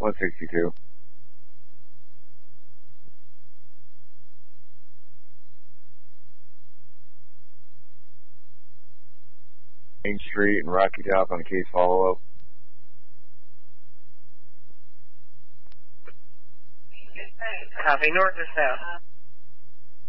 162. Main Street and Rocky Top on a case follow-up. Copy, north or south?